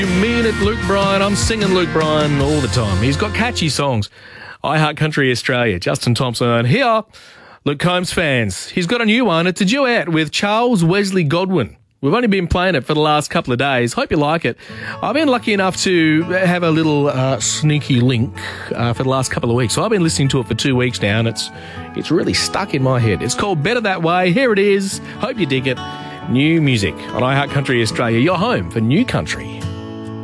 You mean it, Luke Bryan? I'm singing Luke Bryan all the time. He's got catchy songs. I Heart Country Australia, Justin Thompson here. Luke Combs fans, he's got a new one. It's a duet with Charles Wesley Godwin. We've only been playing it for the last couple of days. Hope you like it. I've been lucky enough to have a little sneaky link for the last couple of weeks. So I've been listening to it for 2 weeks now, and it's really stuck in my head. It's called Better That Way. Here it is. Hope you dig it. New music on I Heart Country Australia, your home for new country.